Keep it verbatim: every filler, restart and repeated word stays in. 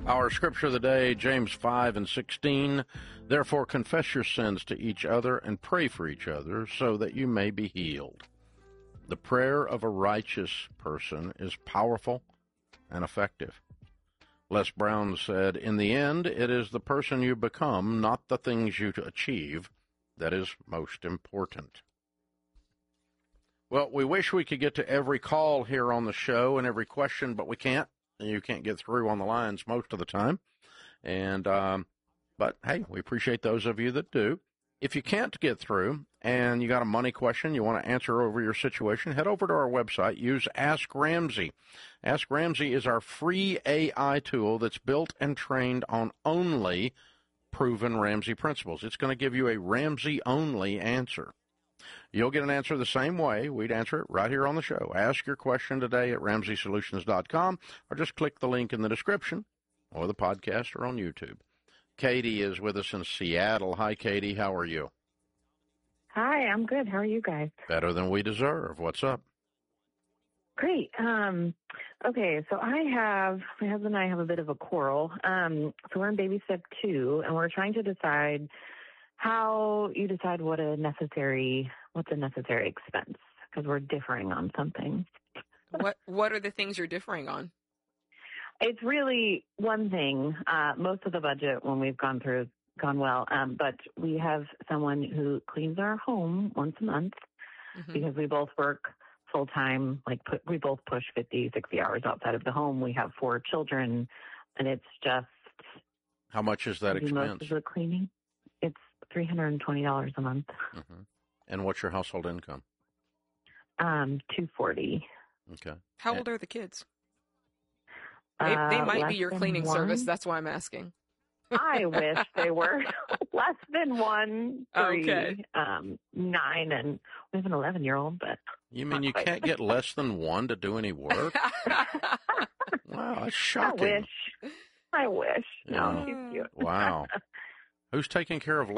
Our scripture of the day, James five and sixteen. Therefore confess your sins to each other and pray for each other so that you may be healed. The prayer of a righteous person is powerful and effective. Les Brown said, in the end, it is the person you become, not the things you achieve, that is most important. Well, we wish we could get to every call here on the show and every question, but we can't. You can't get through on the lines most of the time. And, um, but hey, we appreciate those of you that do. If you can't get through and you got a money question you want to answer over your situation, head over to our website. Use Ask Ramsey. Ask Ramsey is our free A I tool that's built and trained on only proven Ramsey principles. It's going to give you a Ramsey-only answer. You'll get an answer the same way. We'd answer it right here on the show. Ask your question today at ramsey solutions dot com or just click the link in the description or the podcast or on YouTube. Katie is with us in Seattle. Hi, Katie. How are you? Hi, I'm good. How are you guys? Better than we deserve. What's up? Great. Um, okay, so I have, my husband and I have a bit of a quarrel. Um, so we're in baby step two, and we're trying to decide how you decide what a necessary, what's a necessary expense, because we're differing on something. What What are the things you're differing on? It's really one thing. Uh, most of the budget, when we've gone through, has gone well. Um, but we have someone who cleans our home once a month mm-hmm. because we both work full time. Like put, we both push fifty, sixty hours outside of the home. We have four children, and it's just. How much is that expense? Most of the cleaning. It's three hundred twenty dollars a month. Mm-hmm. And what's your household income? Um, two forty. Okay. How and, old are the kids? They, they might uh, be your cleaning one. service. That's why I'm asking. I wish they were less than one, three, okay. um, nine, and we have an eleven-year-old. But you mean you quite. Can't get less than one to do any work? Wow, that's shocking. I wish. I wish. Yeah. No, she's cute. Wow. Who's taking care of